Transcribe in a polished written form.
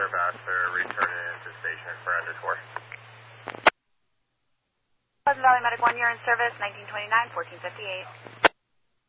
Center Vassar, returning into station for end of tour. Pleasant Valley Medic 1, you're in service, 1929, 1458.